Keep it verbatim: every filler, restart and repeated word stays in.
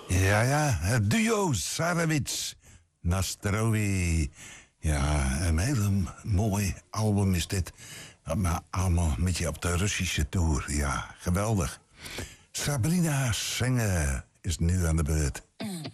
Ja, ja, het duo Sarovic, Nastrowi. Ja, een hele mooi album is dit. Maar allemaal een beetje op de Russische tour. Ja, geweldig. Sabrina Senger is nu aan de beurt. Mm.